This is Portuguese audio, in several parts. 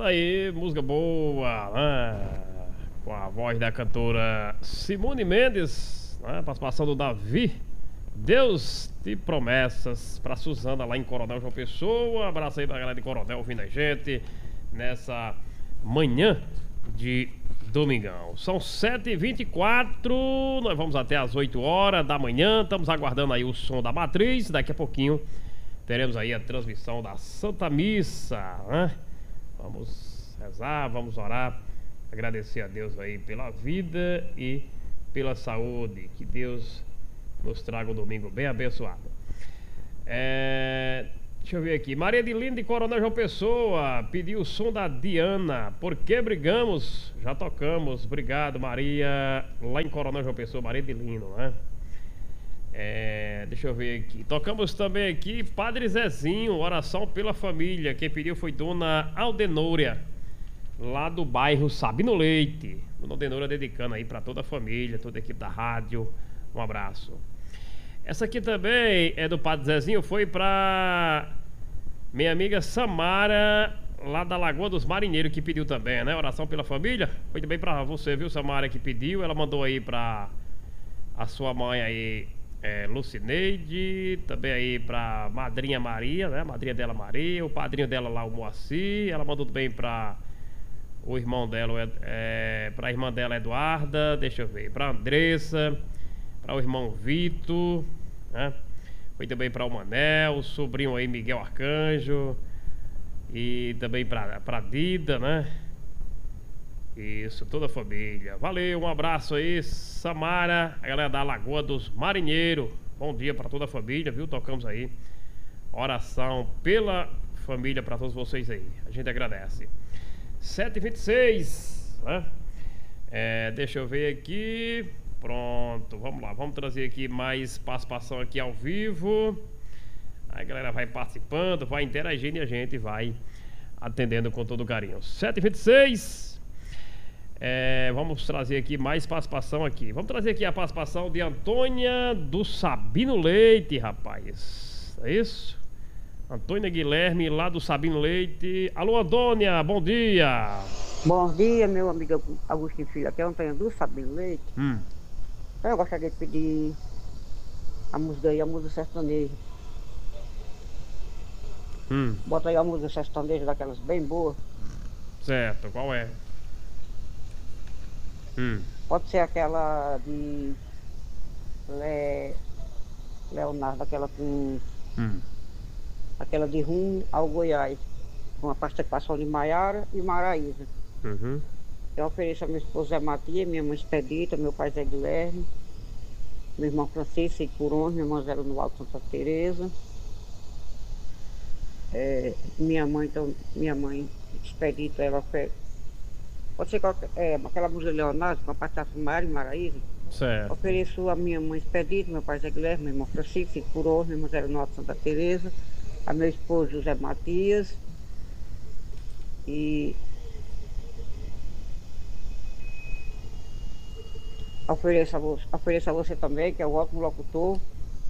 Aí, música boa, né? Com a voz da cantora Simone Mendes, né? Participação do Davi. Deus de promessas pra Suzana lá em Coronel João Pessoa. Abraço aí pra galera de Coronel ouvindo a gente nessa manhã de domingão. São 7h24, nós vamos até as 8 horas da manhã. Estamos aguardando aí o som da matriz. Daqui a pouquinho teremos aí a transmissão da Santa Missa, né? Vamos rezar, vamos orar, agradecer a Deus aí pela vida e pela saúde. Que Deus nos traga um domingo bem abençoado. Deixa eu ver aqui. Maria de Lino de Coronel João Pessoa pediu o som da Diana. Por que brigamos? Já tocamos. Obrigado, Maria. Lá em Coronel João Pessoa, Maria de Lino, né? Deixa eu ver aqui. Tocamos também aqui Padre Zezinho, oração pela família. Quem pediu foi Dona Aldenouria, lá do bairro Sabino Leite. Dona Aldenouria dedicando aí pra toda a família, toda a equipe da rádio. Um abraço. Essa aqui também é do Padre Zezinho, foi pra minha amiga Samara, lá da Lagoa dos Marinheiros, que pediu também, né? Oração pela família. Foi também pra você, viu, Samara, que pediu. Ela mandou aí pra a sua mãe aí, Lucineide, também aí pra madrinha Maria, né? Madrinha dela Maria, o padrinho dela lá, o Moacir. Ela mandou também pra o irmão dela, pra irmã dela, Eduarda. Deixa eu ver, pra Andressa, para o irmão Vitor, né? Foi também para o Manel, o sobrinho aí Miguel Arcanjo, e também para Dida, né? Isso, toda a família. Valeu, um abraço aí, Samara, a galera da Lagoa dos Marinheiros. Bom dia para toda a família, viu? Tocamos aí oração pela família para todos vocês aí. A gente agradece. 7h26, né? Deixa eu ver aqui. Pronto, vamos lá, vamos trazer aqui mais participação aqui ao vivo. Aí a galera vai participando, vai interagindo e a gente vai atendendo com todo carinho. 7h26, vamos trazer aqui mais participação aqui. Vamos trazer aqui a participação de Antônia do Sabino Leite, rapaz. É isso? Antônia Guilherme, lá do Sabino Leite. Alô, Antônia, bom dia. Bom dia, meu amigo Agostinho Filho. Aqui é Antônia do Sabino Leite. Eu gostaria de pedir a música aí, a música sertaneja. Bota aí a música sertaneja daquelas bem boas. Certo, qual é? Pode ser aquela de Leonardo, aquela com aquela de Rumo ao Goiás, com a participação de Maiara e Maraísa. Eu ofereço a minha esposa Zé Matias, minha mãe Expedita, meu pai Zé Guilherme, meu irmão Francisco e Curões, minha irmã Zé no Alto Santa Teresa. Minha mãe Expedita, ela pode ser aquela música de Leonardo, com a participação de Maiara e Maraísa. Certo. Ofereço a minha mãe Expedita, meu pai Zé Guilherme, meu irmão Francisco e Curões, minha irmã Zé no Alto Santa Teresa, a meu esposo José Matias e ofereço a você também, que é o ótimo locutor.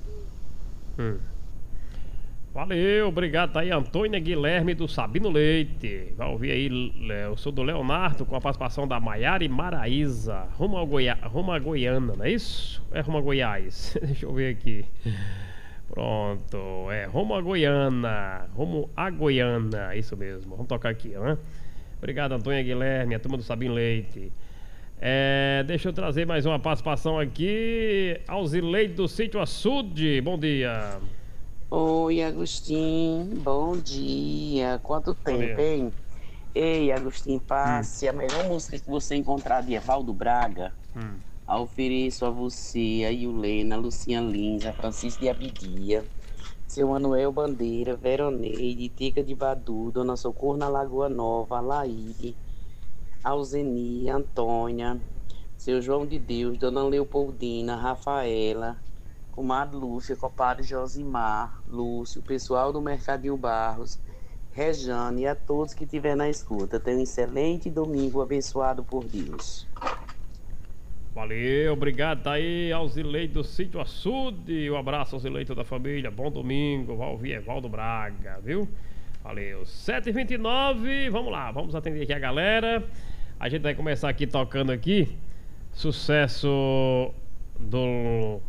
Valeu, obrigado. Tá aí Antônia Guilherme do Sabino Leite. Vai ouvir aí, eu sou do Leonardo, com a participação da Maiara e Maraísa. Rumo a Goiânia, não é isso? É rumo a Goiás. Deixa eu ver aqui. Pronto, rumo a Goiânia. Rumo a Goiânia, isso mesmo. Vamos tocar aqui, né? Obrigado, Antônia Guilherme, a turma do Sabino Leite. Deixa eu trazer mais uma participação aqui. Alzileide do Sítio Açude, bom dia. Oi, Agostinho, bom dia. Quanto tempo, hein? Ei, Agostinho, passe a melhor música que você encontrar de Evaldo Braga. Ofereço a você, a Yulena, a Lucinha Lins, a Francisca de Abidia, seu Manuel Bandeira, Veroneide, Tica de Badu, Dona Socorro na Lagoa Nova, a Laíde, Alzeni, Antônia, seu João de Deus, Dona Leopoldina, Rafaela, comadre Lúcia, compadre Josimar, Lúcio, pessoal do Mercadinho Barros, Rejane e a todos que estiver na escuta. Tenha um excelente domingo abençoado por Deus. Valeu, obrigado. Tá aí, Alzileide do Sítio Açude. Um abraço, Alzileide, toda a família. Bom domingo. Vai ouvir Evaldo Braga, viu? Valeu, 7h29, vamos lá, vamos atender aqui a galera. A gente vai começar aqui tocando aqui sucesso do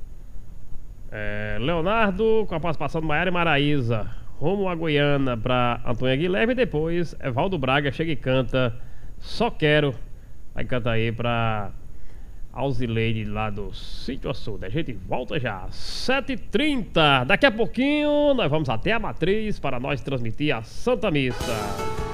Leonardo com a participação do Maiara e Maraísa, Rumo a Goiânia pra Antônia Guilherme. E depois Evaldo Braga chega e canta Só Quero. Vai cantar aí pra Alzileide lá do Sítio Açude. A gente volta já, 7h30. Daqui a pouquinho nós vamos até a Matriz para nós transmitir a Santa Missa.